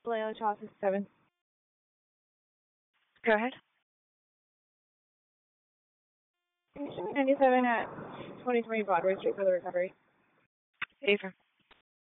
Vallejo Chaucer 7. Go ahead. 97 at 23 Broadway Street for the recovery. Ava.